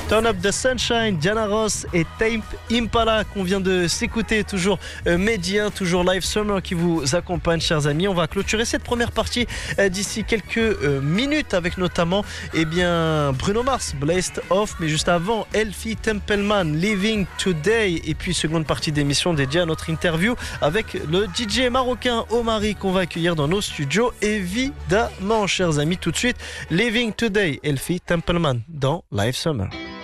Turn Up the Sunshine, Diana Ross et Tame Impala qu'on vient de s'écouter, toujours Médien, toujours Live Summer qui vous accompagne, chers amis. On va clôturer cette première partie d'ici quelques minutes avec notamment Bruno Mars, Blast Off, mais juste avant Elfie Templeman, Living Today, et puis seconde partie d'émission dédiée à notre interview avec le DJ marocain Omari qu'on va accueillir dans nos studios, évidemment, chers amis. Tout de suite, Living Today, Elfie Templeman dans Live Summer.